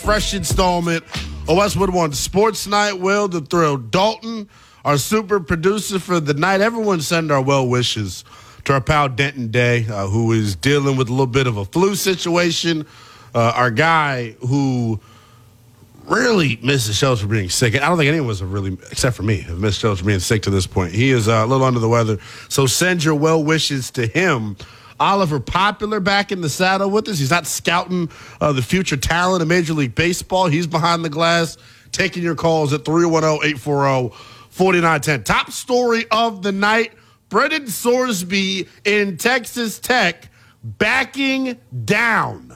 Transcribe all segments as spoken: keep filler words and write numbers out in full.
Fresh installment of Westwood One Sports Night. Will the Thrill Dalton, our super producer for the night. Everyone send our well wishes to our pal Denton Day, uh, who is dealing with a little bit of a flu situation. Uh, our guy who really missed the shows for being sick. I don't think anyone was really, except for me, have missed shows for being sick to this point. He is uh, a little under the weather. So send your well wishes to him. Oliver Popular back in the saddle with us. He's not scouting uh, the future talent of Major League Baseball. He's behind the glass, taking your calls at three one zero, eight four zero, four nine one zero. Top story of the night, Brendan Sorsby in Texas Tech backing down.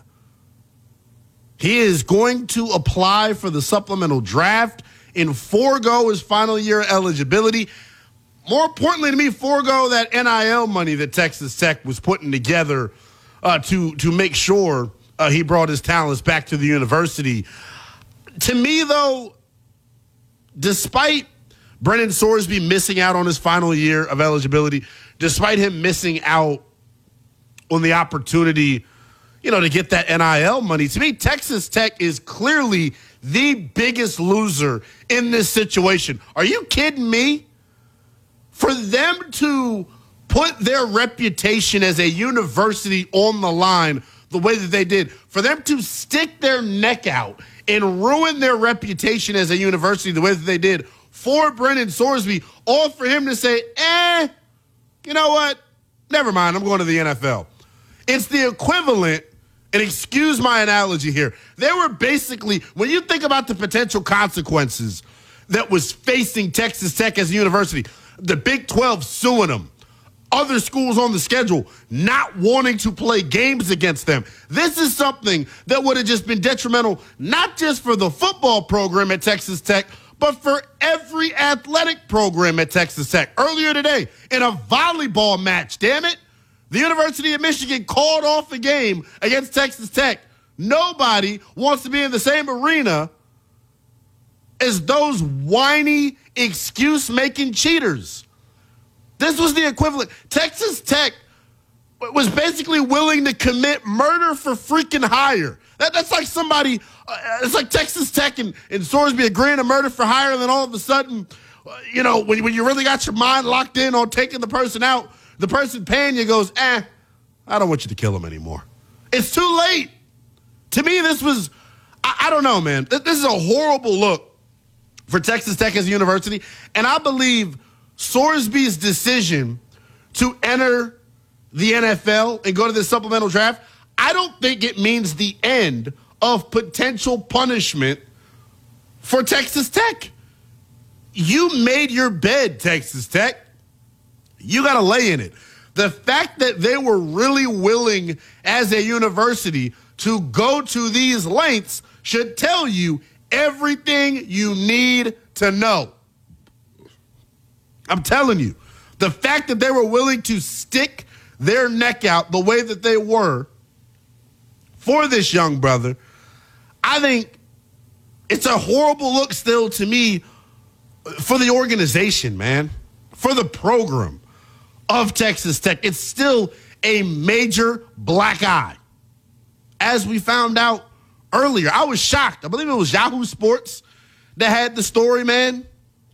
He is going to apply for the supplemental draft and forego his final year eligibility. More importantly to me, forego that N I L money that Texas Tech was putting together uh, to, to make sure uh, he brought his talents back to the university. To me, though, despite Brendan Sorsby missing out on his final year of eligibility, despite him missing out on the opportunity, you know, to get that N I L money, to me, Texas Tech is clearly the biggest loser in this situation. Are you kidding me? For them to put their reputation as a university on the line the way that they did, for them to stick their neck out and ruin their reputation as a university the way that they did for Brendan Sorsby, all for him to say, eh, you know what? Never mind, I'm going to the N F L. It's the equivalent, and excuse my analogy here, they were basically, when you think about the potential consequences that was facing Texas Tech as a university, the Big twelve suing them, other schools on the schedule not wanting to play games against them. This is something that would have just been detrimental, not just for the football program at Texas Tech, but for every athletic program at Texas Tech. Earlier today, in a volleyball match, damn it, the University of Michigan called off a game against Texas Tech. Nobody wants to be in the same arena as those whiny, excuse-making cheaters. This was the equivalent. Texas Tech was basically willing to commit murder for freaking hire. That, that's like somebody, uh, it's like Texas Tech and, and Sorsby agreeing to murder for hire, and then all of a sudden, uh, you know, when, when you really got your mind locked in on taking the person out, the person paying you goes, eh, I don't want you to kill him anymore. It's too late. To me, this was, I, I don't know, man. This is a horrible look for Texas Tech as a university, and I believe Sorsby's decision to enter the N F L and go to this supplemental draft, I don't think it means the end of potential punishment for Texas Tech. You made your bed, Texas Tech. You got to lay in it. The fact that they were really willing as a university to go to these lengths should tell you everything you need to know. I'm telling you, the fact that they were willing to stick their neck out the way that they were for this young brother, I think it's a horrible look still to me for the organization, man, for the program of Texas Tech. It's still a major black eye. As we found out earlier, I was shocked. I believe it was Yahoo Sports that had the story, man.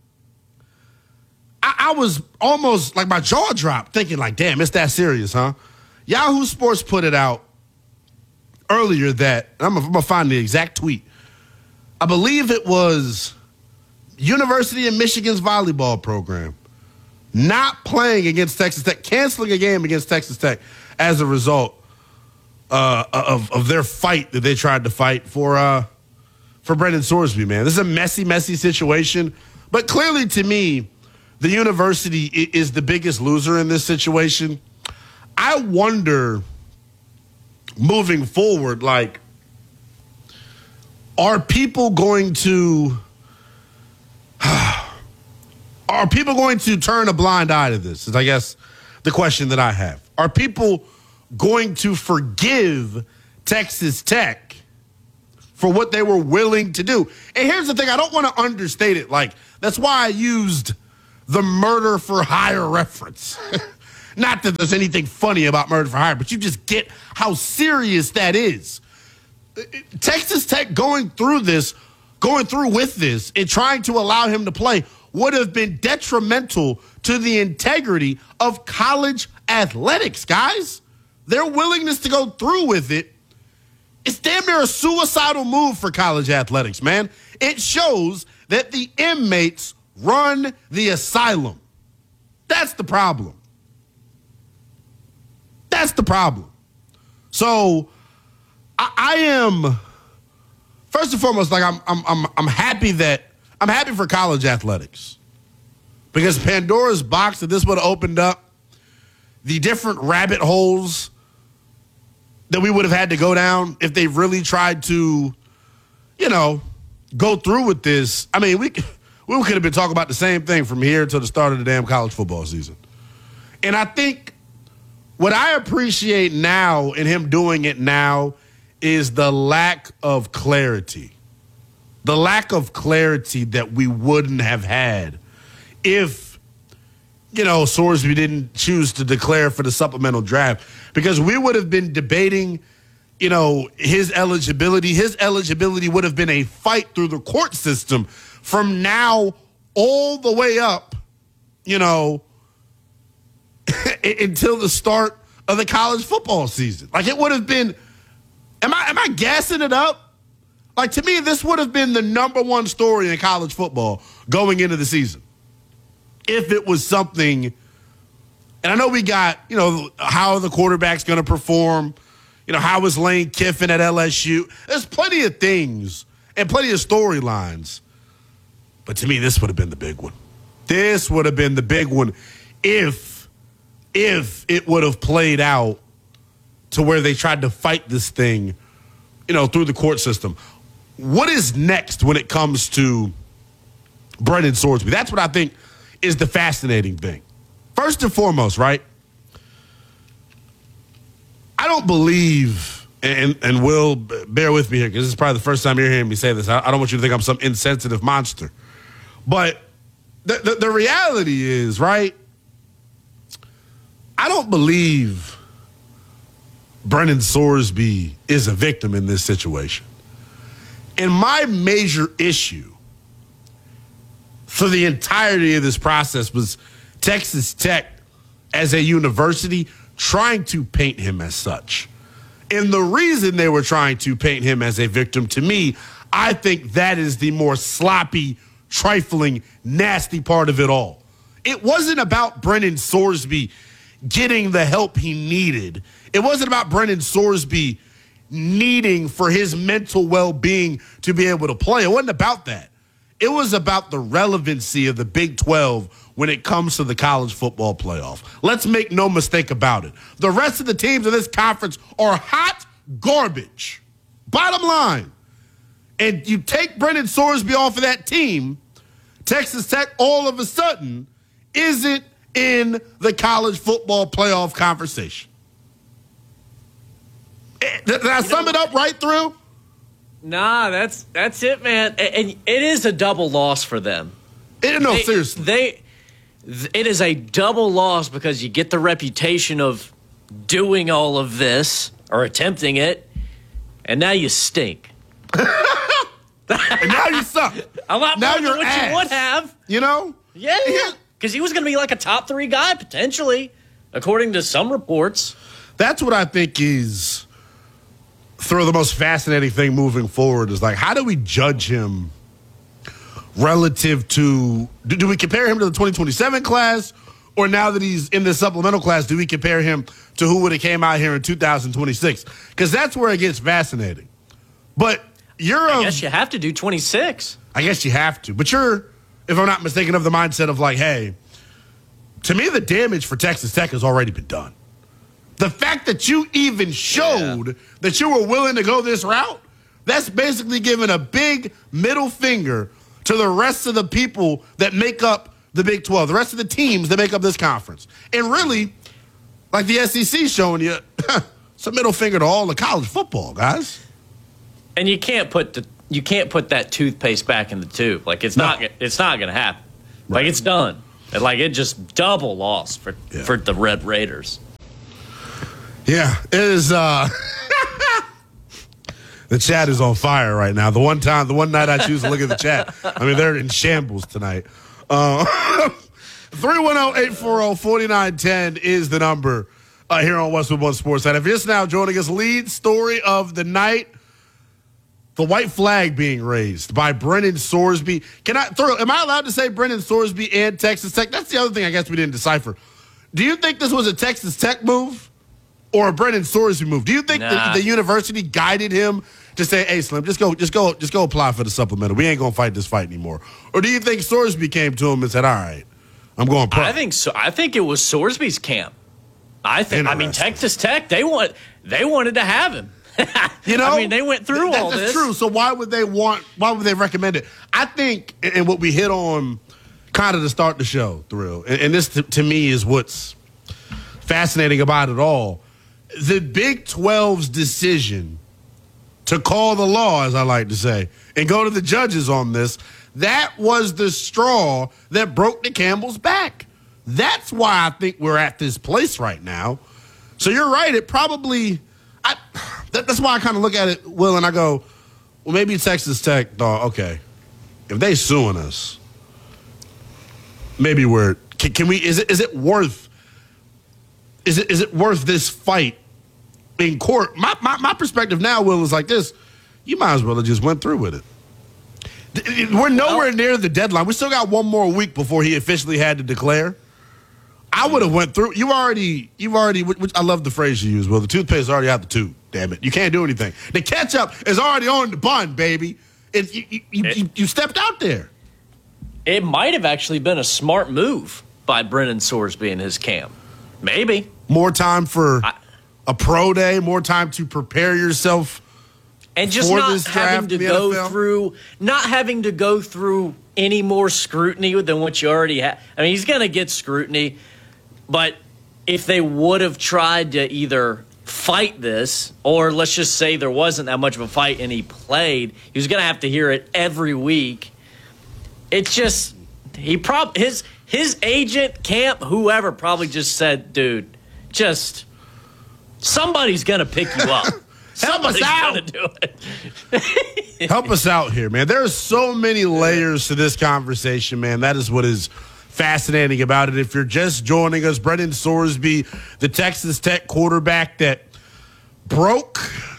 I, I was almost like my jaw dropped thinking like, damn, it's that serious, huh? Yahoo Sports put it out earlier that, and I'm going to find the exact tweet. I believe it was University of Michigan's volleyball program not playing against Texas Tech, canceling a game against Texas Tech as a result uh, of, of their fight that they tried to fight for uh, for Brendan Sorsby, man. This is a messy, messy situation. But clearly to me, the university is the biggest loser in this situation. I wonder, moving forward, like, are people going to are people going to turn a blind eye to this? Is, I guess, the question that I have. Are people going to forgive Texas Tech for what they were willing to do? And here's the thing. I don't want to understate it. Like, that's why I used the murder for hire reference. Not that there's anything funny about murder for hire, but you just get how serious that is. Texas Tech going through this, going through with this, and trying to allow him to play would have been detrimental to the integrity of college athletics, guys. Their willingness to go through with it, it's damn near a suicidal move for college athletics, man. It shows that the inmates run the asylum. That's the problem. That's the problem. So I, I am, first and foremost, like I'm, I'm, I'm, I'm happy that I'm happy for college athletics because Pandora's box that this would have opened up, the different rabbit holes that we would have had to go down if they really tried to, you know, go through with this. I mean, we we could have been talking about the same thing from here to the start of the damn college football season. And I think what I appreciate now in him doing it now is the lack of clarity. The lack of clarity that we wouldn't have had if, you know, Sorsby didn't choose to declare for the supplemental draft, because we would have been debating, you know, his eligibility. His eligibility would have been a fight through the court system from now all the way up, you know, until the start of the college football season. Like, it would have been, am I am I gassing it up? Like, to me, this would have been the number one story in college football going into the season. If it was something, and I know we got, you know, how are the quarterbacks going to perform? You know, how is Lane Kiffin at L S U? There's plenty of things and plenty of storylines. But to me, this would have been the big one. This would have been the big one if, if it would have played out to where they tried to fight this thing, you know, through the court system. What is next when it comes to Brendan Sorsby? That's what I think is the fascinating thing. First and foremost, right? I don't believe, and, and Will, bear with me here, because this is probably the first time you're hearing me say this. I, I don't want you to think I'm some insensitive monster. But the, the, the reality is, right, I don't believe Brendan Sorsby is a victim in this situation. And my major issue for the entirety of this process was Texas Tech as a university trying to paint him as such. And the reason they were trying to paint him as a victim, to me, I think that is the more sloppy, trifling, nasty part of it all. It wasn't about Brendan Sorsby getting the help he needed. It wasn't about Brendan Sorsby needing for his mental well-being to be able to play. It wasn't about that. It was about the relevancy of the Big twelve when it comes to the college football playoff. Let's make no mistake about it. The rest of the teams in this conference are hot garbage. Bottom line. And you take Brendan Sorsby off of that team, Texas Tech all of a sudden isn't in the college football playoff conversation. Did I sum it up right through? Nah, that's that's it, man. And it is a double loss for them. It, no, they, seriously. They, it is a double loss because you get the reputation of doing all of this or attempting it, and now you stink. And now you suck. A lot now more than what ass. You would have. You know? Yeah. Because he was going to be like a top three guy, potentially, according to some reports. That's what I think is throw the most fascinating thing moving forward is, like, how do we judge him relative to do, do we compare him to the twenty twenty-seven class, or now that he's in the supplemental class, do we compare him to who would have came out here in two thousand twenty-six? Because that's where it gets fascinating. But you're I a, guess you have to do twenty-six. I guess you have to. But you're, if I'm not mistaken, of the mindset of like, hey, to me the damage for Texas Tech has already been done. The fact that you even showed yeah. that you were willing to go this route, that's basically giving a big middle finger to the rest of the people that make up the Big twelve, the rest of the teams that make up this conference. And really, like the S E C showing you, it's a middle finger to all the college football, guys. And you can't put the you can't put that toothpaste back in the tube. Like it's no. not it's not going to happen. Right. Like it's done. Like it just double loss for yeah. for the Red Raiders. Yeah, it is. Uh, The chat is on fire right now. The one time, the one night I choose to look at the chat, I mean, they're in shambles tonight. Uh, three one zero, eight four zero, four nine one zero is the number uh, here on Westwood One Sports Night. If you're just now joining us, lead story of the night, the white flag being raised by Brennan Sorsby. Can I throw, am I allowed to say Brennan Sorsby and Texas Tech? That's the other thing I guess we didn't decipher. Do you think this was a Texas Tech move or a Brennan Sorsby move? Do you think nah. the, the university guided him to say, "Hey, Slim, just go, just go, just go apply for the supplemental. We ain't gonna fight this fight anymore"? Or do you think Sorsby came to him and said, "All right, I'm going pro"? I think so. I think it was Sorsby's camp. I think. I mean, Texas Tech. They want. They wanted to have him. You know, I mean, they went through that, all that's this. That's true. So why would they want? Why would they recommend it? I think, and what we hit on, kind of to start the show, Thrill, and, and this to, to me is what's fascinating about it all. The Big twelve's decision to call the law, as I like to say, and go to the judges on this, that was the straw that broke the camel's back. That's why I think we're at this place right now. So you're right. It probably, I, that, that's why I kind of look at it, Will, and I go, well, maybe Texas Tech thought, okay, if they suing us, maybe we're, can, can we, is it, is it worth, is it, is it worth this fight in court? My, my my perspective now, Will, is like this. You might as well have just went through with it. We're nowhere near the deadline. We still got one more week before he officially had to declare. I would have went through. You already, you've already, which I love the phrase you use, Will. The toothpaste is already out the tube, damn it. You can't do anything. The ketchup is already on the bun, baby. It, you, you, it, you, you stepped out there. It might have actually been a smart move by Brennan Sorsby and his camp. Maybe. More time for I, a pro day, more time to prepare yourself. And just not having to go N F L? through, not having to go through any more scrutiny than what you already have. I mean, he's going to get scrutiny, but if they would have tried to either fight this, or let's just say there wasn't that much of a fight and he played, he was going to have to hear it every week. It's just, he prob his his agent, camp, whoever probably just said, dude, just somebody's going to pick you up. Help us out. Gonna do it. Help us out here, man. There are so many layers to this conversation, man. That is what is fascinating about it. If you're just joining us, Brennan Sorsby, the Texas Tech quarterback that broke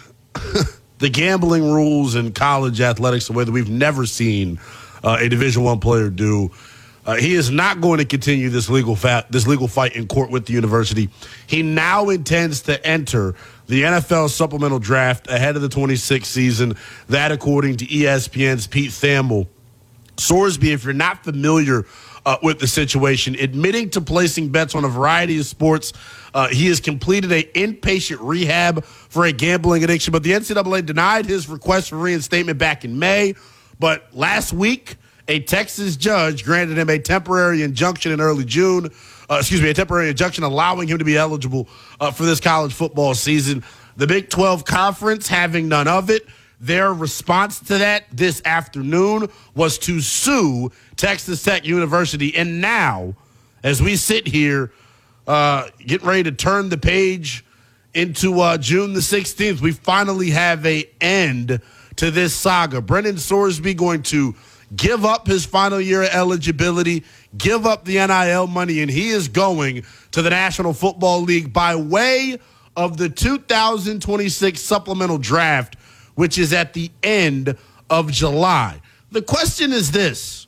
the gambling rules in college athletics the way that we've never seen uh, a Division One player do. Uh, he is not going to continue this legal fa- this legal fight in court with the university. He now intends to enter the N F L supplemental draft ahead of the twenty-six season. That, according to E S P N's Pete Thamel. Sorsby, if you're not familiar uh, with the situation, admitting to placing bets on a variety of sports. Uh, he has completed a inpatient rehab for a gambling addiction, but the N C double A denied his request for reinstatement back in May. But last week, a Texas judge granted him a temporary injunction in early June. Uh, excuse me, a temporary injunction allowing him to be eligible uh, for this college football season. The Big twelve Conference, having none of it, their response to that this afternoon was to sue Texas Tech University. And now, as we sit here, uh, getting ready to turn the page into uh, June the sixteenth, we finally have a end to this saga. Brennan Sorsby going to give up his final year of eligibility, give up the N I L money, and he is going to the National Football League by way of the two thousand twenty-six supplemental draft, which is at the end of July. The question is this: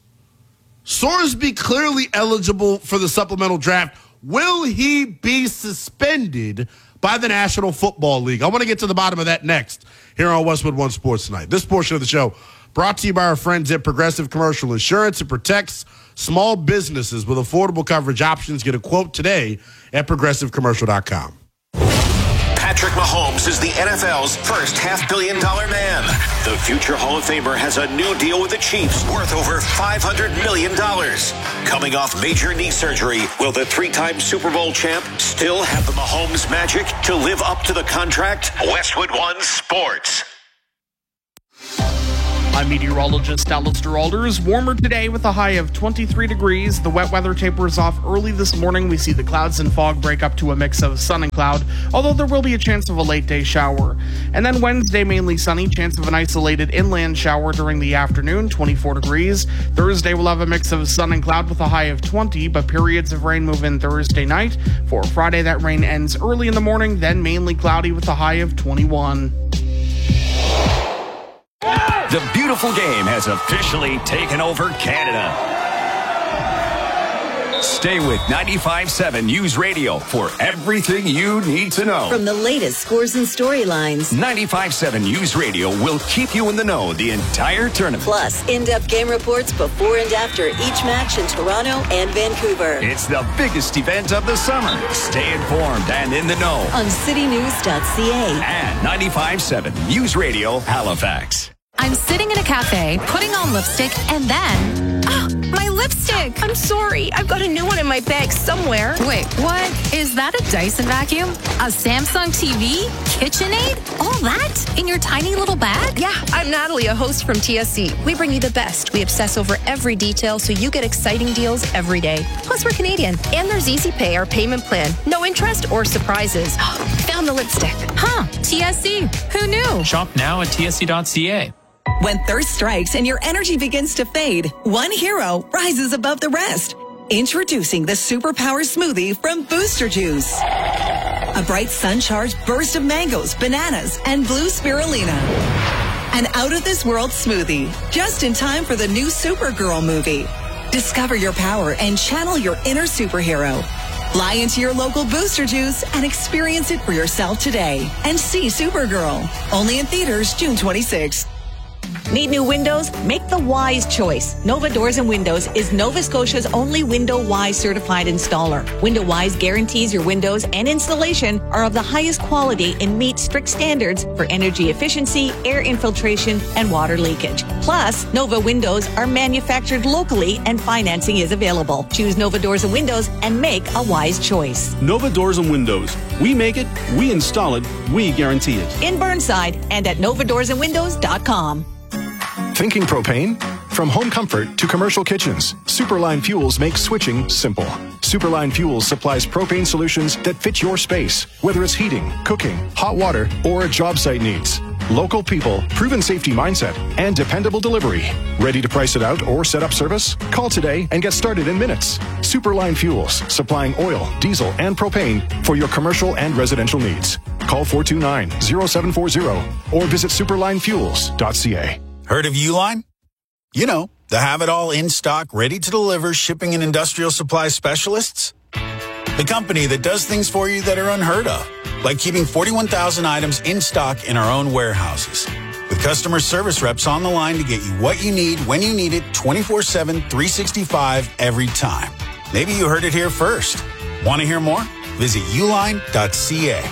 Sorsby clearly eligible for the supplemental draft. Will he be suspended by the National Football League? I want to get to the bottom of that next here on Westwood One Sports Tonight. This portion of the show brought to you by our friends at Progressive Commercial Insurance. It protects small businesses with affordable coverage options. Get a quote today at progressive commercial dot com. Patrick Mahomes is the N F L's first half-billion dollar man. The future Hall of Famer has a new deal with the Chiefs worth over five hundred million dollars. Coming off major knee surgery, will the three-time Super Bowl champ still have the Mahomes magic to live up to the contract? Westwood One Sports. I'm meteorologist Alistair Alders. Warmer today with a high of twenty-three degrees. The wet weather tapers off early this morning. We see the clouds and fog break up to a mix of sun and cloud, although there will be a chance of a late day shower. And then Wednesday, mainly sunny, chance of an isolated inland shower during the afternoon, twenty-four degrees. Thursday, we'll have a mix of sun and cloud with a high of twenty, but periods of rain move in Thursday night. For Friday, that rain ends early in the morning, then mainly cloudy with a high of twenty-one. The beautiful game has officially taken over Canada. Stay with ninety-five point seven News Radio for everything you need to know. From the latest scores and storylines, ninety-five point seven News Radio will keep you in the know the entire tournament. Plus, in-depth game reports before and after each match in Toronto and Vancouver. It's the biggest event of the summer. Stay informed and in the know on city news dot c a and ninety-five point seven News Radio Halifax. I'm sitting in a cafe, putting on lipstick, and then... Ah, oh, my lipstick! I'm sorry. I've got a new one in my bag somewhere. Wait, what? Is that a Dyson vacuum? A Samsung T V? KitchenAid? All that? In your tiny little bag? Yeah, I'm Natalie, a host from T S C. We bring you the best. We obsess over every detail so you get exciting deals every day. Plus, we're Canadian. And there's Easy Pay, our payment plan. No interest or surprises. Found the lipstick. Huh, T S C. Who knew? Shop now at T S C dot c a. When thirst strikes and your energy begins to fade, one hero rises above the rest. Introducing the Superpower Smoothie from Booster Juice. A bright sun-charged burst of mangoes, bananas, and blue spirulina. An out-of-this-world smoothie, just in time for the new Supergirl movie. Discover your power and channel your inner superhero. Fly into your local Booster Juice and experience it for yourself today. And see Supergirl. Only in theaters June twenty-sixth. Need new windows? Make the wise choice. Nova Doors and Windows is Nova Scotia's only Window Wise certified installer. Window Wise guarantees your windows and installation are of the highest quality and meet strict standards for energy efficiency, air infiltration, and water leakage. Plus, Nova Windows are manufactured locally and financing is available. Choose Nova Doors and Windows and make a wise choice. Nova Doors and Windows. We make it, we install it, we guarantee it. In Burnside and at nova doors and windows dot com. Thinking propane? From home comfort to commercial kitchens, Superline Fuels makes switching simple. Superline Fuels supplies propane solutions that fit your space, whether it's heating, cooking, hot water, or a job site needs. Local people, proven safety mindset, and dependable delivery. Ready to price it out or set up service? Call today and get started in minutes. Superline Fuels, supplying oil, diesel, and propane for your commercial and residential needs. Call four two nine, zero seven four zero or visit superline fuels dot c a. Heard of Uline? You know, the have-it-all in-stock, ready-to-deliver shipping and industrial supply specialists. The company that does things for you that are unheard of, like keeping forty-one thousand items in stock in our own warehouses. With customer service reps on the line to get you what you need, when you need it, twenty-four seven, three sixty-five, every time. Maybe you heard it here first. Want to hear more? Visit uline dot c a.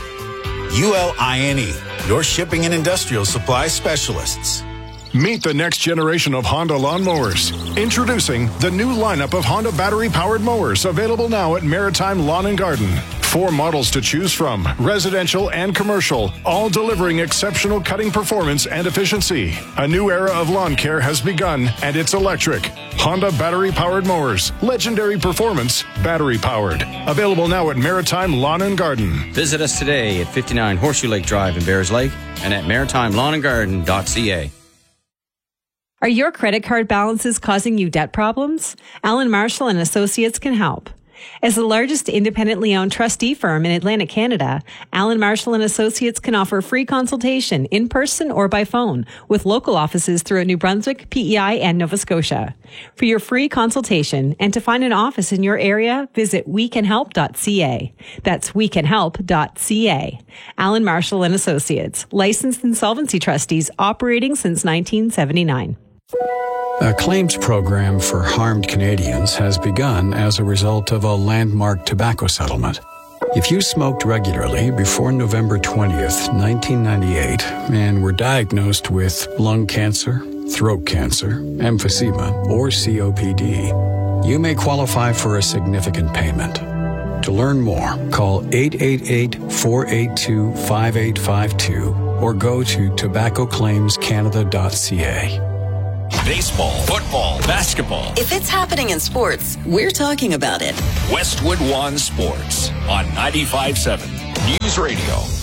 U L I N E, your shipping and industrial supply specialists. Meet the next generation of Honda lawnmowers. Introducing the new lineup of Honda battery-powered mowers, available now at Maritime Lawn and Garden. Four models to choose from, residential and commercial, all delivering exceptional cutting performance and efficiency. A new era of lawn care has begun, and it's electric. Honda battery-powered mowers. Legendary performance, battery-powered. Available now at Maritime Lawn and Garden. Visit us today at fifty-nine Horseshoe Lake Drive in Bears Lake and at maritime lawn and garden dot c a. Are your credit card balances causing you debt problems? Alan Marshall and Associates can help. As the largest independently owned trustee firm in Atlantic Canada, Alan Marshall and Associates can offer free consultation in person or by phone with local offices throughout New Brunswick, P E I, and Nova Scotia. For your free consultation and to find an office in your area, visit we can help dot c a. That's we can help dot c a. Alan Marshall and Associates, licensed insolvency trustees operating since nineteen seventy-nine. A claims program for harmed Canadians has begun as a result of a landmark tobacco settlement. If you smoked regularly before November twentieth, nineteen ninety-eight, and were diagnosed with lung cancer, throat cancer, emphysema, or C O P D, you may qualify for a significant payment. To learn more, call eight eight eight, four eight two, five eight five two or go to tobacco claims canada dot c a. Baseball, football, basketball. If it's happening in sports, we're talking about it. Westwood One Sports on ninety-five point seven News Radio.